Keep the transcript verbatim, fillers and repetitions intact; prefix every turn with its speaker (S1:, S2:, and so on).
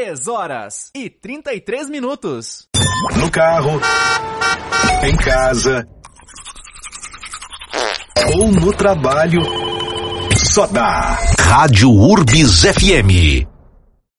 S1: três horas e trinta e três minutos.
S2: No carro, em casa ou no trabalho, só dá Rádio Urbis F M.